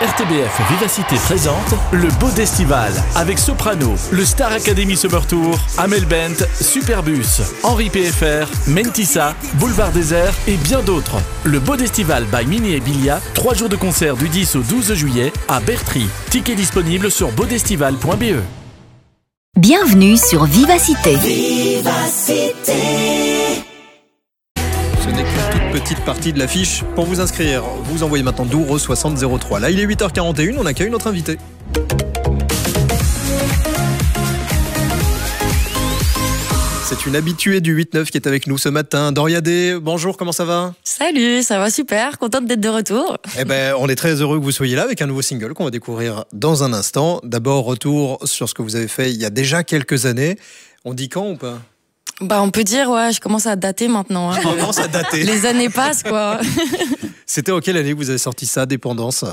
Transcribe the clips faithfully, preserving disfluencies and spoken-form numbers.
R T B F Vivacité présente le Beau d'Estival avec Soprano, le Star Academy Summer Tour, Amel Bent, Superbus, Henri P F R, Mentissa, Boulevard Désert et bien d'autres. Le Beau d'Estival by Mini et Bilia, trois jours de concert du dix au douze juillet à Bertry. Tickets disponibles sur beaudestival point b e. Bienvenue sur Vivacité. Vivacité. Ce n'est qu'une toute petite partie de l'affiche. Pour vous inscrire, vous envoyez maintenant Dour au soixante zéro trois. Là, il est huit heures quarante et une, on accueille notre invité. C'est une habituée du huit neuf qui est avec nous ce matin. Doria D, bonjour, comment ça va? Salut, ça va super, contente d'être de retour. Eh ben, on est très heureux que vous soyez là avec un nouveau single qu'on va découvrir dans un instant. D'abord, retour sur ce que vous avez fait il y a déjà quelques années. On dit quand ou pas? Bah, on peut dire, ouais, je commence à dater maintenant. Hein. On commence à dater. Les années passent, quoi. C'était en quelle année que vous avez sorti ça, Dépendance?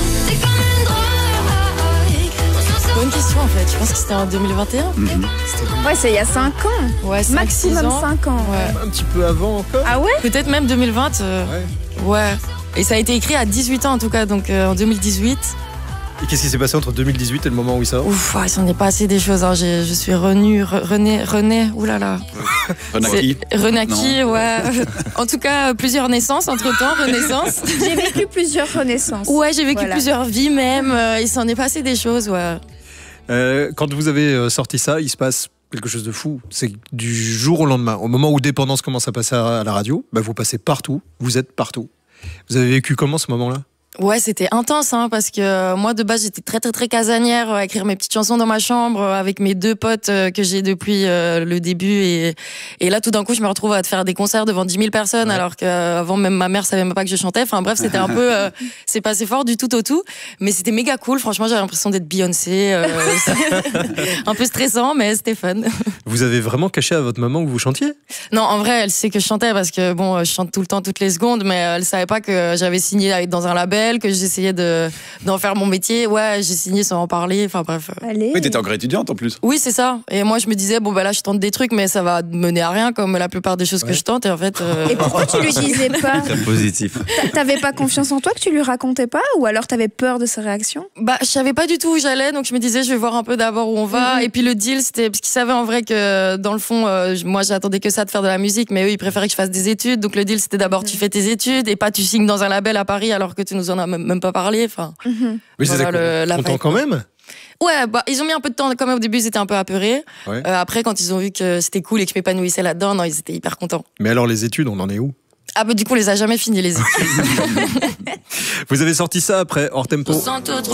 Bonne question en fait, je pense que c'était en deux mille vingt et un. Mm-hmm. Ouais, c'est il y a cinq ans. Ouais, cinq, maximum cinq ans. Ouais. Un petit peu avant encore. Ah ouais? Peut-être même deux mille vingt. Euh... Ouais. ouais. Et ça a été écrit à dix-huit ans en tout cas, donc euh, en deux mille dix-huit. Et qu'est-ce qui s'est passé entre deux mille dix-huit et le moment où il sort? Ouf, ouais, il s'en est passé des choses. Hein. Je suis renue, re, rené, rené, oulala. Renaki. Renaki, ouais. En tout cas, plusieurs naissances entre-temps, renaissance. J'ai vécu plusieurs renaissances. Ouais, j'ai vécu voilà. plusieurs vies même. Euh, il s'en est passé des choses, ouais. Euh, quand vous avez sorti ça, il se passe quelque chose de fou. C'est du jour au lendemain. Au moment où Dépendance commence à passer à la radio, bah vous passez partout, vous êtes partout. Vous avez vécu comment ce moment-là? Ouais, c'était intense, hein, parce que moi, de base, j'étais très, très, très casanière, à écrire mes petites chansons dans ma chambre, avec mes deux potes euh, que j'ai depuis euh, le début. Et, et là, tout d'un coup, je me retrouve à te faire des concerts devant dix mille personnes, ouais. Alors qu'avant, même ma mère savait même pas que je chantais. Enfin, bref, c'était un peu... Euh, c'est passé fort du tout au tout. Mais c'était méga cool. Franchement, j'avais l'impression d'être Beyoncé. Euh, un peu stressant, mais c'était fun. Vous avez vraiment caché à votre maman que vous chantiez? Non, en vrai, elle sait que je chantais, parce que, bon, je chante tout le temps, toutes les secondes, mais elle savait pas que j'avais signé dans un label, que j'essayais de, d'en faire mon métier. Ouais, j'ai signé sans en parler. Enfin bref. Allez. Oui, t'étais encore étudiante en plus. Oui, c'est ça. Et moi, je me disais, bon, bah là, je tente des trucs, mais ça va mener à rien, comme la plupart des choses ouais. que je tente. Et en fait. Euh... Et pourquoi tu lui disais pas? Très positif. T'avais pas confiance en toi, que tu lui racontais pas? Ou alors t'avais peur de sa réaction? Bah, je savais pas du tout où j'allais, donc je me disais, je vais voir un peu d'abord où on va. Mm-hmm. Et puis le deal, c'était. Parce qu'ils savaient en vrai que, dans le fond, euh, moi, j'attendais que ça de faire de la musique, mais eux, ils préféraient que je fasse des études. Donc le deal, c'était d'abord, mm-hmm. tu fais tes études et pas tu signes dans un label à Paris alors que tu nous en as même pas parlé. Enfin, mmh. Oui, voilà, c'est content vraie, quand même. Ouais, bah, ils ont mis un peu de temps quand même. Au début, ils étaient un peu apeurés. Ouais. Euh, après, quand ils ont vu que c'était cool et que je m'épanouissais là-dedans, non, ils étaient hyper contents. Mais alors, les études, on en est où? Ah bah du coup, on les a jamais fini, les études. Vous avez sorti ça après Hors Tempo.